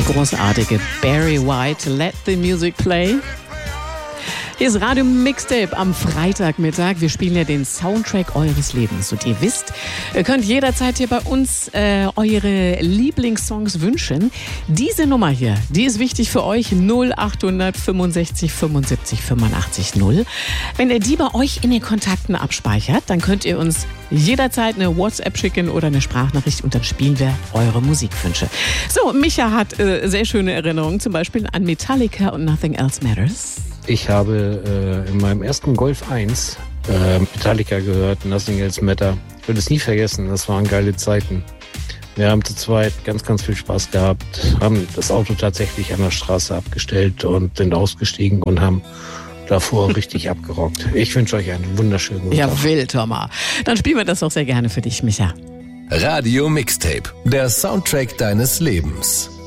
Der großartige Barry White, Let the Music Play. Hier ist Radio Mixtape am Freitagmittag. Wir spielen ja den Soundtrack eures Lebens. Und ihr wisst, ihr könnt jederzeit hier bei uns eure Lieblingssongs wünschen. Diese Nummer hier, die ist wichtig für euch. 0800 65 75 85 0. Wenn ihr die bei euch in den Kontakten abspeichert, dann könnt ihr uns jederzeit eine WhatsApp schicken oder eine Sprachnachricht und dann spielen wir eure Musikwünsche. So, Micha hat sehr schöne Erinnerungen, zum Beispiel an Metallica und Nothing Else Matters. Ich habe in meinem ersten Golf 1 Metallica gehört, Nothing Else Matter. Ich würde es nie vergessen, das waren geile Zeiten. Wir haben zu zweit ganz, ganz viel Spaß gehabt, haben das Auto tatsächlich an der Straße abgestellt und sind ausgestiegen und haben davor richtig abgerockt. Ich wünsche euch einen wunderschönen Tag. Ja, wild, Thomas. Dann spielen wir das auch sehr gerne für dich, Micha. Radio Mixtape, der Soundtrack deines Lebens.